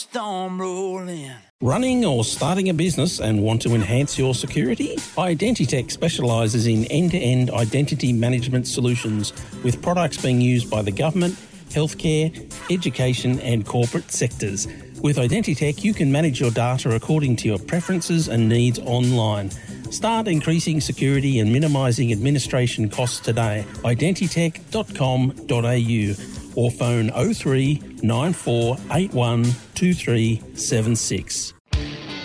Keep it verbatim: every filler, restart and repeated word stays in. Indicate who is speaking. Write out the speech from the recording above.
Speaker 1: Storm rolling.
Speaker 2: Running or starting a business and want to enhance your security? Identitech specialises in end-to-end identity management solutions with products being used by the government, healthcare, education and corporate sectors. With Identitech, you can manage your data according to your preferences and needs online. Start increasing security and minimising administration costs today. identitech dot com dot a u or phone oh three nine four eight one two three seven six.